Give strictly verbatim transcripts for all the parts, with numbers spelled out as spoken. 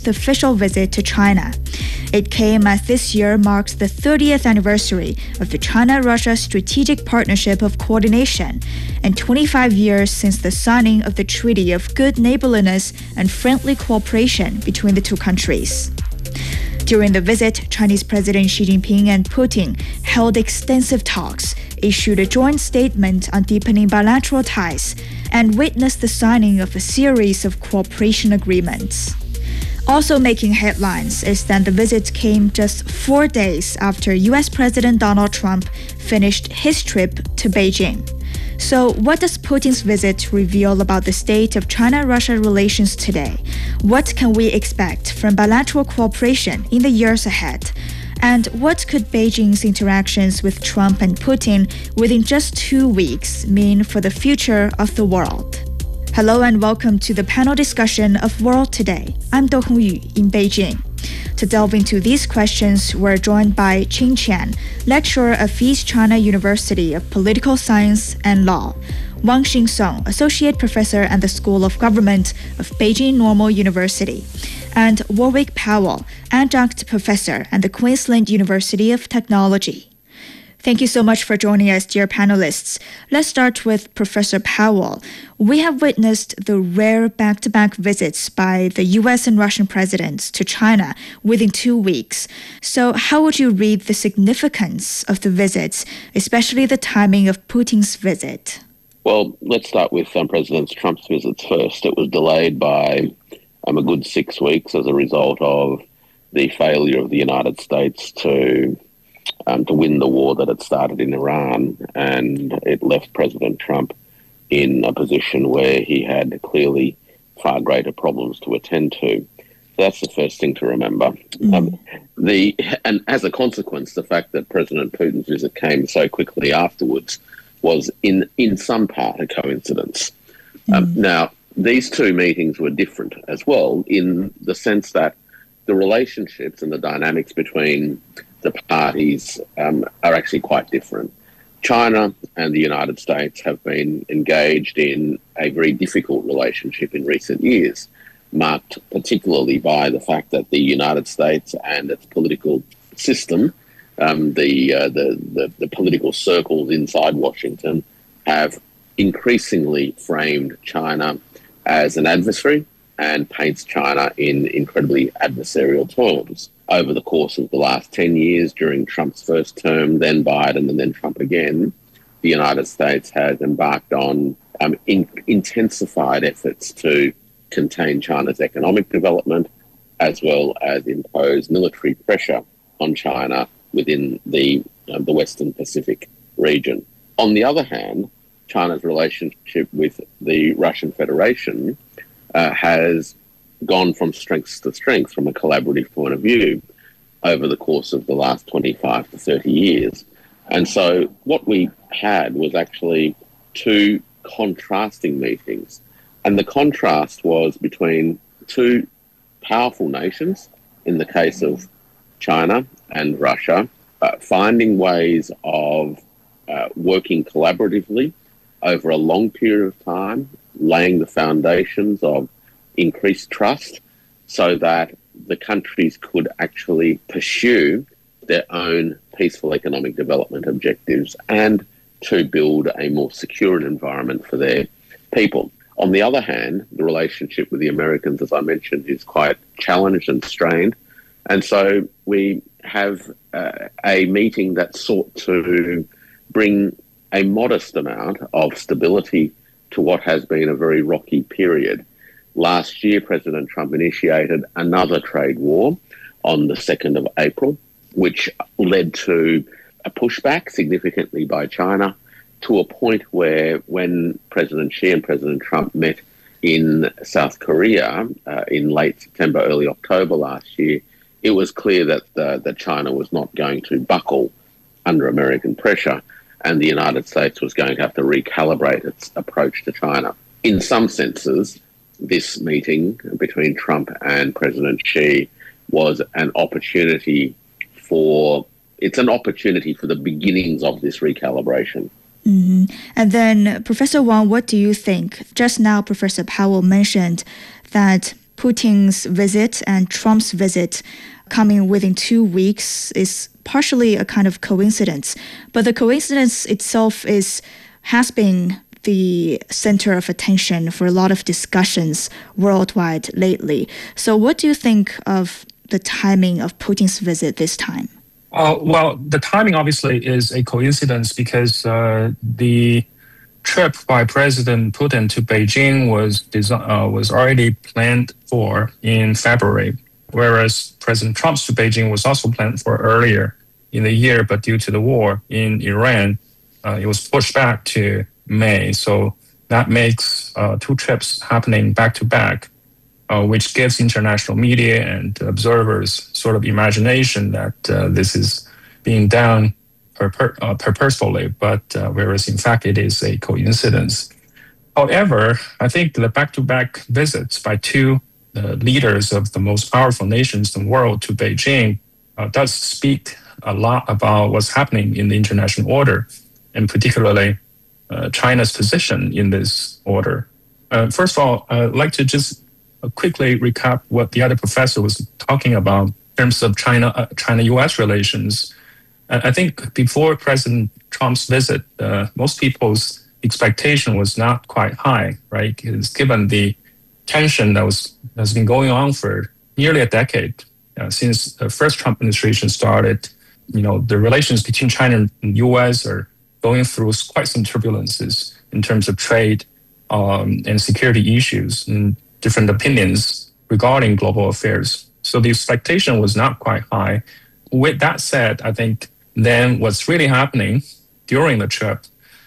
fifth official visit to China. It came as this year marks the thirtieth anniversary of the China-Russia Strategic Partnership of Coordination and twenty-five years since the signing of the Treaty of Good Neighborliness and Friendly Cooperation between the two countries. During the visit, Chinese President Xi Jinping and Putin held extensive talks, issued a joint statement on deepening bilateral ties, and witnessed the signing of a series of cooperation agreements. Also making headlines is that the visit came just four days after U S President Donald Trump finished his trip to Beijing. So what does Putin's visit reveal about the state of China-Russia relations today? What can we expect from bilateral cooperation in the years ahead? And what could Beijing's interactions with Trump and Putin within just two weeks mean for the future of the world? Hello and welcome to the panel discussion of World Today. I'm Do Hongyu in Beijing. To delve into these questions, we're joined by Qing Qian, lecturer of East China University of Political Science and Law, Wang Xingsong, associate professor at the School of Government of Beijing Normal University, and Warwick Powell, adjunct professor at the Queensland University of Technology. Thank you so much for joining us, dear panelists. Let's start with Professor Powell. We have witnessed the rare back-to-back visits by the U S and Russian presidents to China within two weeks. So how would you read the significance of the visits, especially the timing of Putin's visit? Well, let's start with um, President Trump's visits first. It was delayed by um, a good six weeks as a result of the failure of the United States to Um, to win the war that had started in Iran, and it left President Trump in a position where he had clearly far greater problems to attend to. So that's the first thing to remember. Mm. Um, the and as a consequence, the fact that President Putin's visit came so quickly afterwards was in, in some part a coincidence. Mm. Um, now, these two meetings were different as well in the sense that the relationships and the dynamics between the parties um, are actually quite different. China and the United States have been engaged in a very difficult relationship in recent years, marked particularly by the fact that the United States and its political system, um, the, uh, the, the the political circles inside Washington, have increasingly framed China as an adversary and paints China in incredibly adversarial terms. Over the course of the last ten years, during Trump's first term, then Biden, and then Trump again, the United States has embarked on um, in, intensified efforts to contain China's economic development, as well as impose military pressure on China within the, uh, the Western Pacific region. On the other hand, China's relationship with the Russian Federation uh, has gone from strength to strength from a collaborative point of view over the course of the last twenty-five to thirty years. And so what we had was actually two contrasting meetings. And the contrast was between two powerful nations, in the case of China and Russia, uh, finding ways of uh, working collaboratively over a long period of time, laying the foundations of increased trust so that the countries could actually pursue their own peaceful economic development objectives and to build a more secure environment for their people. On the other hand, the relationship with the Americans, as I mentioned, is quite challenged and strained. And so we have uh, a meeting that sought to bring a modest amount of stability to what has been a very rocky period. Last year, President Trump initiated another trade war on the second of April, which led to a pushback significantly by China to a point where when President Xi and President Trump met in South Korea uh, in late September, early October last year, it was clear that, uh, that China was not going to buckle under American pressure, and the United States was going to have to recalibrate its approach to China. In some senses, this meeting between Trump and President Xi was an opportunity for, it's an opportunity for the beginnings of this recalibration. Mm-hmm. And then, Professor Wang, what do you think? Just now, Professor Powell mentioned that Putin's visit and Trump's visit coming within two weeks is partially a kind of coincidence. But the coincidence itself is has been the center of attention for a lot of discussions worldwide lately. So what do you think of the timing of Putin's visit this time? Uh, well, the timing obviously is a coincidence because uh, the trip by President Putin to Beijing was desi- uh, was already planned for in February, whereas President Trump's to Beijing was also planned for earlier in the year, but due to the war in Iran, uh, it was pushed back to May. So that makes uh, two trips happening back to back, uh, which gives international media and observers sort of imagination that uh, this is being done pur- uh, purposefully, but uh, whereas in fact it is a coincidence. However, I think the back-to-back visits by two uh, leaders of the most powerful nations in the world to Beijing uh, does speak a lot about what's happening in the international order, and particularly uh, China's position in this order. Uh, first of all, I'd like to just quickly recap what the other professor was talking about in terms of China, uh, China-U S relations. I think before President Trump's visit, uh, most people's expectation was not quite high, right? Because given the tension that was has been going on for nearly a decade uh, since the first Trump administration started, you know, the relations between China and U S are going through quite some turbulences in terms of trade um, and security issues and different opinions regarding global affairs. So the expectation was not quite high. With that said, I think then what's really happening during the trip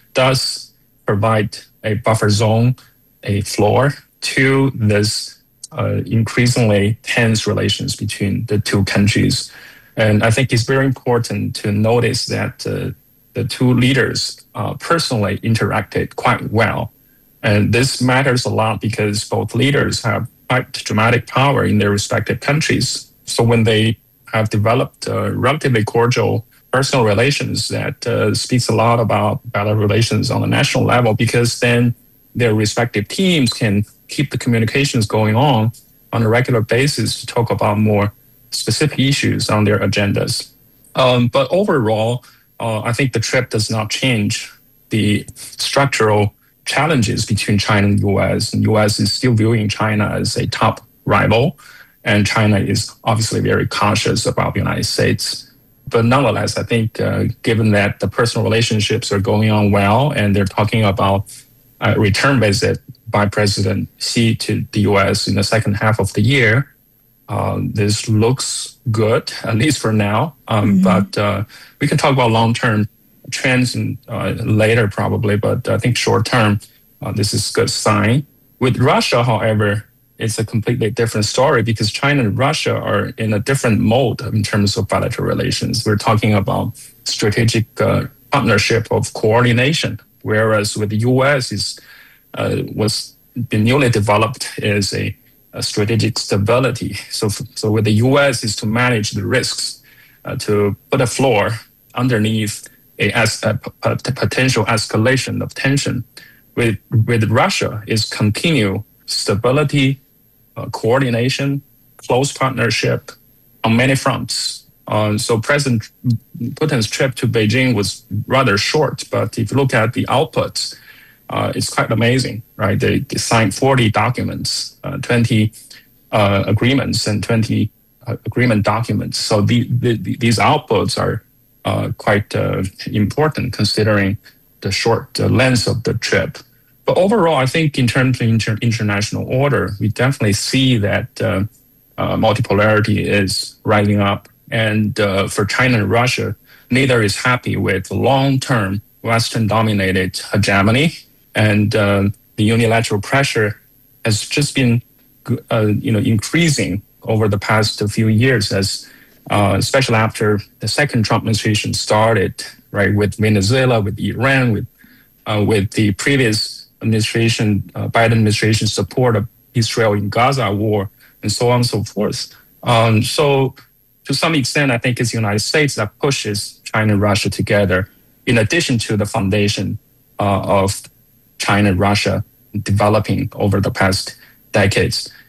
does provide a buffer zone, a floor to this uh, increasingly tense relations between the two countries. And I think it's very important to notice that uh, the two leaders uh, personally interacted quite well. And this matters a lot because both leaders have quite dramatic power in their respective countries. So when they have developed uh, relatively cordial personal relations, that uh, speaks a lot about better relations on the national level, because then their respective teams can keep the communications going on on a regular basis to talk about more specific issues on their agendas. Um, but overall, uh, I think the trip does not change the structural challenges between China and U S. And U S is still viewing China as a top rival, and China is obviously very conscious about the United States. But nonetheless, I think uh, given that the personal relationships are going on well, and they're talking about a return visit by President Xi to the U S in the second half of the year, uh, this looks good, at least for now. Um, mm-hmm. But uh, we can talk about long-term trends and, uh, later probably, but I think short-term, uh, this is a good sign. With Russia, however, it's a completely different story because China and Russia are in a different mode in terms of bilateral relations. We're talking about strategic uh, partnership of coordination, whereas with the U S is uh, was been newly developed is a, a strategic stability. So, so with the U S is to manage the risks, uh, to put a floor underneath a, as, a, a potential escalation of tension. With with Russia is continue stability, uh, coordination, close partnership on many fronts. Uh, so President Putin's trip to Beijing was rather short, but if you look at the outputs, uh, it's quite amazing, right? They, they signed forty documents, uh, twenty uh, agreements, and twenty uh, agreement documents. So the, the, the, these outputs are uh, quite uh, important considering the short uh, length of the trip. But overall, I think in terms of inter- international order, we definitely see that uh, uh, multipolarity is rising up. And uh, for China and Russia, neither is happy with long-term Western-dominated hegemony. And uh, the unilateral pressure has just been uh, you know, increasing over the past few years, as uh, especially after the second Trump administration started, right, with Venezuela, with Iran, with uh, with the previous administration, uh, Biden administration support of Israel in Gaza war, and so on and so forth. Um, so to some extent, I think it's the United States that pushes China and Russia together, in addition to the foundation uh, of China and Russia developing over the past decades.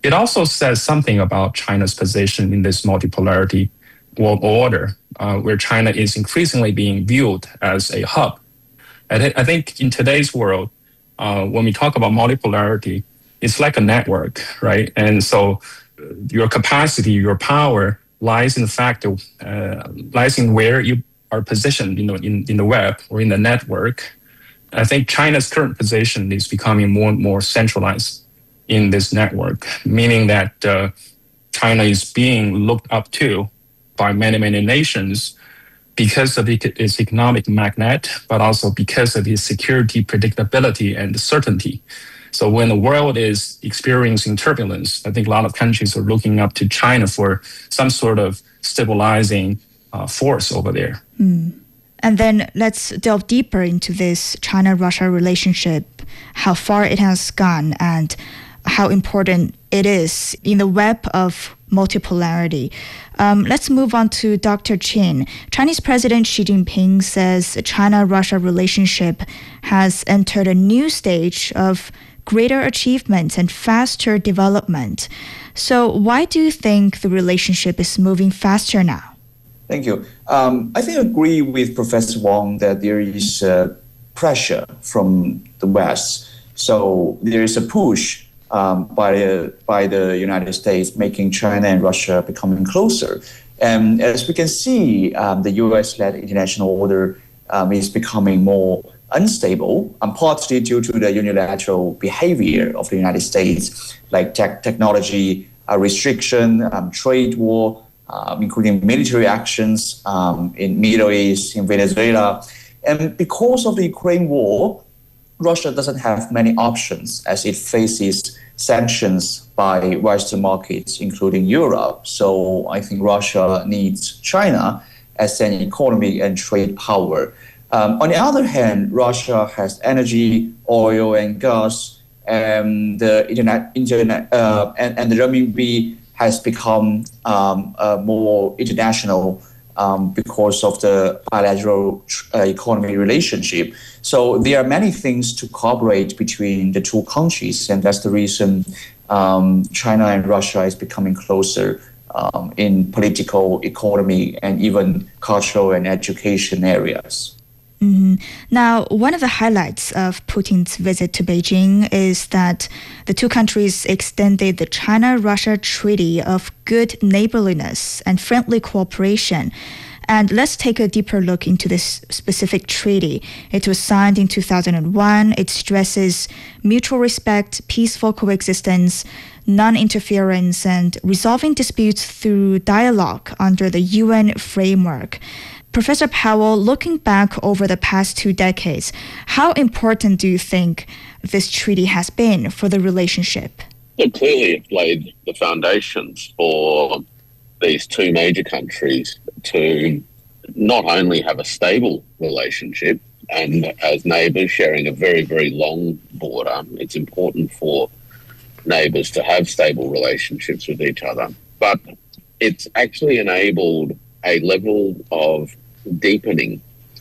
It also says something about China's position in this multipolarity world order, uh, where China is increasingly being viewed as a hub. I, th- I think in today's world, uh, when we talk about multipolarity, it's like a network, right? And so uh, your capacity, your power lies in the fact, uh, lies in where you are positioned, you know, in, in the web or in the network. I think China's current position is becoming more and more centralized in this network, meaning that uh, China is being looked up to by many, many nations because of its economic magnet, but also because of its security, predictability, and certainty. So when the world is experiencing turbulence, I think a lot of countries are looking up to China for some sort of stabilizing uh, force over there. Mm. And then let's delve deeper into this China-Russia relationship, how far it has gone, and how important it is in the web of multipolarity. Um, let's move on to Doctor Chin. Chinese President Xi Jinping says the China-Russia relationship has entered a new stage of greater achievements and faster development. So why do you think the relationship is moving faster now? Thank you. Um, I think I agree with Professor Wang that there is uh, pressure from the West. So there is a push um, by, the, by the United States making China and Russia becoming closer. And as we can see, um, the U S-led international order um, is becoming more unstable, and partly due to the unilateral behavior of the United States, like tech technology uh, restriction, um, trade war, um, including military actions um, in Middle East, in Venezuela. And because of the Ukraine war, Russia doesn't have many options as it faces sanctions by Western markets, including Europe. So I think Russia needs China as an economic and trade power. Um, on the other hand, Russia has energy, oil, and gas, and the internet, internet, uh, and, and the renminbi has become um, uh, more international um, because of the bilateral uh, economy relationship. So there are many things to cooperate between the two countries, and that's the reason um, China and Russia is becoming closer um, in political, economy, and even cultural and education areas. Mm-hmm. Now, one of the highlights of Putin's visit to Beijing is that the two countries extended the China-Russia Treaty of Good Neighborliness and Friendly Cooperation. And let's take a deeper look into this specific treaty. It was signed in two thousand one. It stresses mutual respect, peaceful coexistence, non-interference, and resolving disputes through dialogue under the U N framework. Professor Powell, looking back over the past two decades, how important do you think this treaty has been for the relationship? It clearly it laid the foundations for these two major countries to not only have a stable relationship and as neighbours sharing a very, very long border. It's important for neighbours to have stable relationships with each other. But it's actually enabled a level of deepening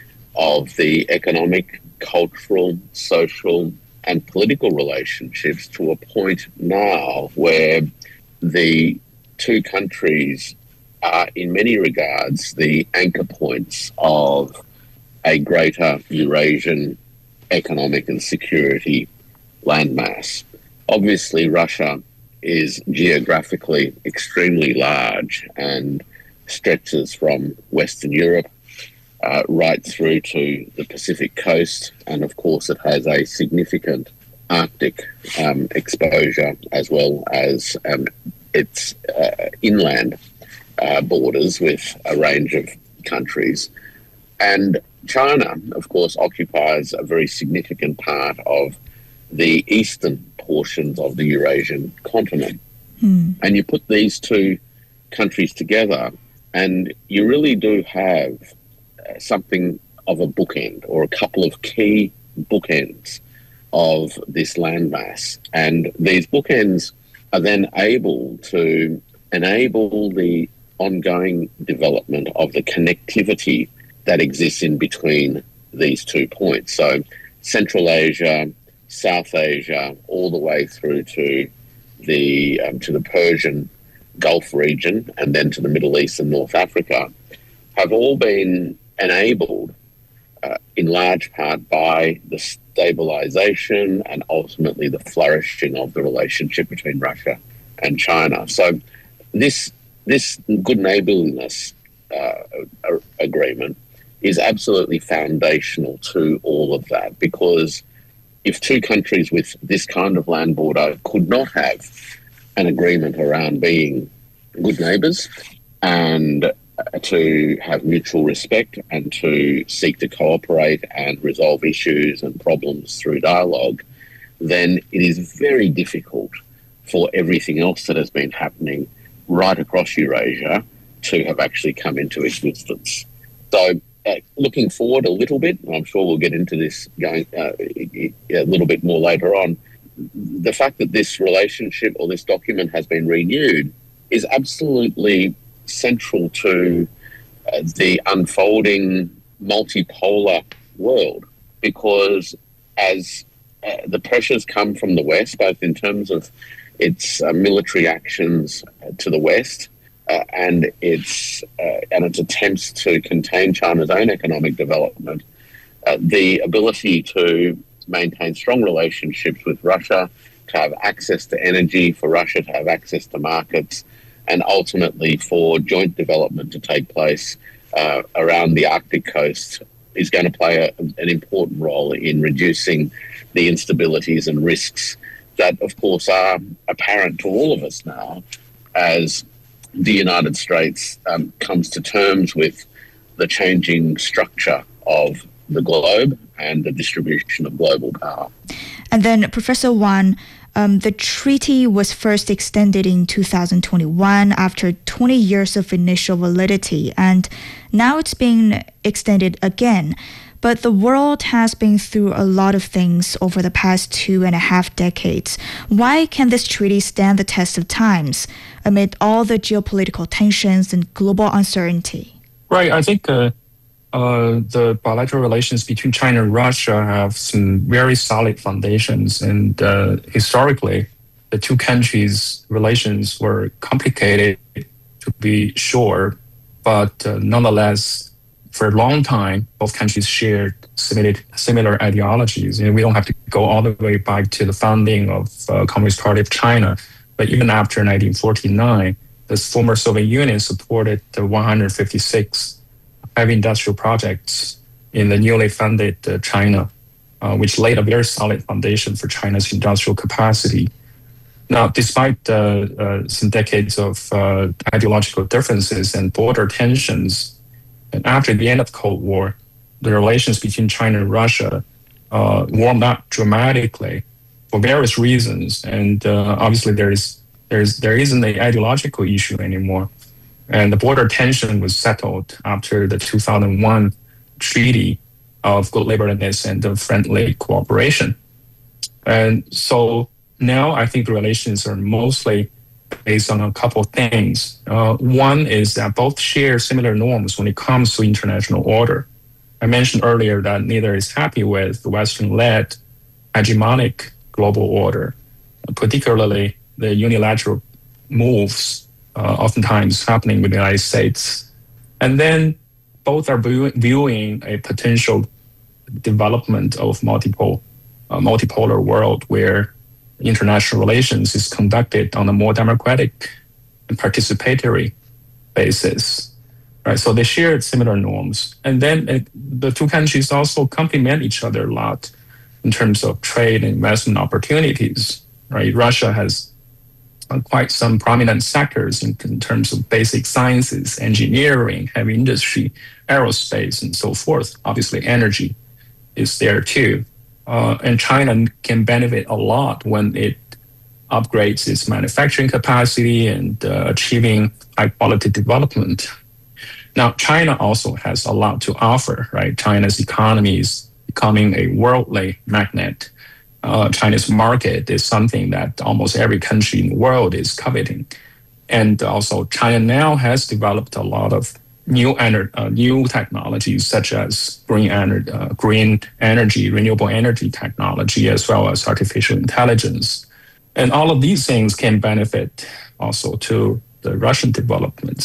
of the economic, cultural, social, and political relationships to a point now where the two countries are in many regards the anchor points of a greater Eurasian economic and security landmass. Obviously, Russia is geographically extremely large and stretches from Western Europe Uh, right through to the Pacific coast, and of course it has a significant Arctic um, exposure as well as um, its uh, inland uh, borders with a range of countries. And China, of course, occupies a very significant part of the eastern portions of the Eurasian continent. Hmm. And you put these two countries together and you really do have something of a bookend or a couple of key bookends of this landmass. And these bookends are then able to enable the ongoing development of the connectivity that exists in between these two points. So Central Asia, South Asia, all the way through to the um, to the Persian Gulf region, and then to the Middle East and North Africa, have all been enabled uh, in large part by the stabilization and ultimately the flourishing of the relationship between Russia and China. So this this good neighborliness uh, agreement is absolutely foundational to all of that, because if two countries with this kind of land border could not have an agreement around being good neighbours and to have mutual respect and to seek to cooperate and resolve issues and problems through dialogue, then it is very difficult for everything else that has been happening right across Eurasia to have actually come into existence. So uh, looking forward a little bit, and I'm sure we'll get into this going uh, a little bit more later on, the fact that this relationship or this document has been renewed is absolutely central to uh, the unfolding multipolar world, because as uh, the pressures come from the West, both in terms of its uh, military actions to the West uh, and its uh, and its attempts to contain China's own economic development, uh, the ability to maintain strong relationships with Russia, to have access to energy, for Russia to have access to markets, and ultimately for joint development to take place uh, around the Arctic coast is going to play a, an important role in reducing the instabilities and risks that, of course, are apparent to all of us now as the United States um, comes to terms with the changing structure of the globe and the distribution of global power. And then, Professor Wang, um, the treaty was first extended in two thousand twenty-one after twenty years of initial validity, and now it's being extended again. But the world has been through a lot of things over the past two and a half decades. Why can this treaty stand the test of times amid all the geopolitical tensions and global uncertainty? Right. I think uh, uh, the bilateral relations between China and Russia have some very solid foundations. And uh, historically, the two countries' relations were complicated, to be sure, but uh, nonetheless, for a long time, both countries shared similar, similar ideologies. You know, we don't have to go all the way back to the founding of uh, Communist Party of China. But even after nineteen forty-nine, the former Soviet Union supported the one hundred fifty-six heavy industrial projects in the newly funded uh, China, uh, which laid a very solid foundation for China's industrial capacity. Now, despite uh, uh, some decades of uh, ideological differences and border tensions, and after the end of the Cold War, the relations between China and Russia uh, warmed up dramatically for various reasons. And uh, obviously, there is there's there isn't an ideological issue anymore. And the border tension was settled after the two thousand one Treaty of Good Neighborliness and of Friendly Cooperation. And so now I think the relations are mostly based on a couple of things. Uh, one is that both share similar norms when it comes to international order. I mentioned earlier that neither is happy with the Western-led hegemonic global order, particularly the unilateral moves uh, oftentimes happening with the United States. And then both are view- viewing a potential development of multiple, uh, multipolar world where international relations is conducted on a more democratic and participatory basis, right? So they share similar norms. And then uh, the two countries also complement each other a lot in terms of trade and investment opportunities, right? Russia has uh, quite some prominent sectors in, in terms of basic sciences, engineering, heavy industry, aerospace, and so forth. Obviously, energy is there too. Uh, and China can benefit a lot when it upgrades its manufacturing capacity and uh, achieving high quality development. Now, China also has a lot to offer, right? China's economy is becoming a worldly magnet. Uh, China's market is something that almost every country in the world is coveting. And also, China now has developed a lot of new ener- uh, new technologies such as green, ener- uh, green energy, renewable energy technology, as well as artificial intelligence. And all of these things can benefit also to the Russian development.